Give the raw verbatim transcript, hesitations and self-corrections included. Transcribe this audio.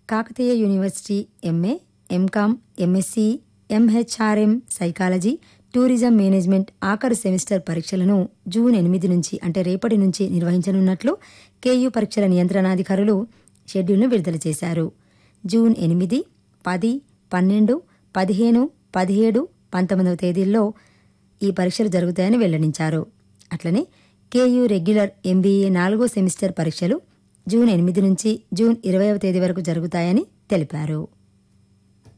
Kakatiya university MA, MCom, MSc, MHRM, psychology, tourism management ఆఖరు semester పరీక్షలను June ఎనిమిది నుంచి అంటే రేపటి నుంచి నిర్వహించనున్నట్లు కేయూ పరీక్షల నియంత్రణాధికారులు షెడ్యూల్ను విడుదల చేశారు. జూన్ ఎనిమిది, పది, పన్నెండు, పదిహేను, పదిహేడు, పంతొమ్మిదవ తేదీల్లో ఈ పరీక్షలు జరుగుతాయని వెల్లడించారు. అట్లనే కేయూ రెగ్యులర్ ఎంబీఏ నాలుగో సెమిస్టర్ పరీక్షలు జూన్ ఎనిమిది నుంచి జూన్ ఇరవైవ తేదీ వరకు జరుగుతాయని తెలిపారు.